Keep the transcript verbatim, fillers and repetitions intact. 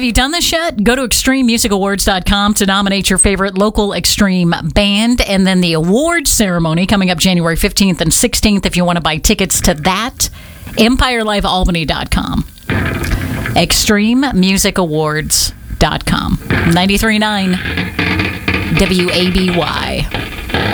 Have you done this yet? Go to extreme music awards dot com to nominate your favorite local extreme band. And then the awards ceremony coming up January fifteenth and sixteenth. If you want to buy tickets to that, empire live albany dot com. extreme music awards dot com. ninety-three point nine W A B Y.